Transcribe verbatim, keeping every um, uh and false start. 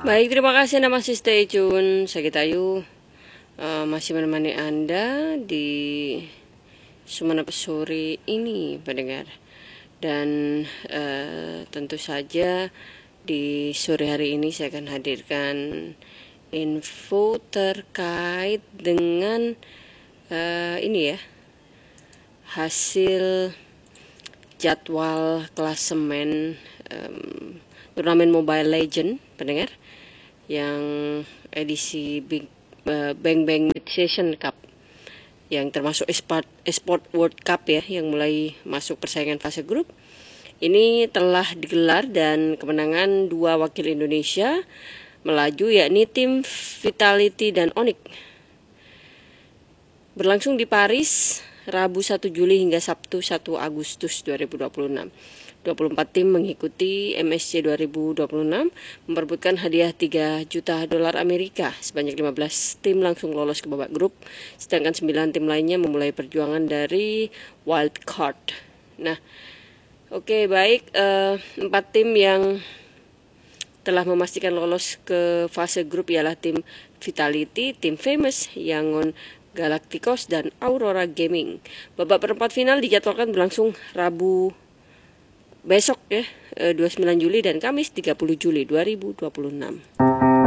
Baik, terima kasih Anda masih stay tune. Saya Gita Ayu uh, masih menemani Anda di Sumenep sore ini, pendengar. Dan uh, tentu saja di sore hari ini saya akan hadirkan info terkait dengan uh, ini ya, hasil jadwal klasemen um, turnamen Mobile Legend, pendengar, yang edisi Big, uh, Bang Bang Mid Season Cup, yang termasuk Esport, Esport World Cup ya, yang mulai masuk persaingan fase grup. Ini telah digelar dan kemenangan dua wakil Indonesia melaju, yakni tim Vitality dan Onyx. Berlangsung di Paris, Rabu satu Juli hingga Sabtu satu Agustus dua ribu dua puluh enam. dua puluh empat tim mengikuti M S C dua ribu dua puluh enam, memperebutkan hadiah tiga juta dolar Amerika. Sebanyak lima belas tim langsung lolos ke babak grup, sedangkan sembilan tim lainnya memulai perjuangan dari wild card. Nah, oke okay, baik, uh, empat tim yang telah memastikan lolos ke fase grup ialah tim Vitality, tim Famous, Yangon Galacticos, dan Aurora Gaming. Babak perempat final dijadwalkan berlangsung Rabu besok ya, dua puluh sembilan Juli dan Kamis tiga puluh Juli dua ribu dua puluh enam.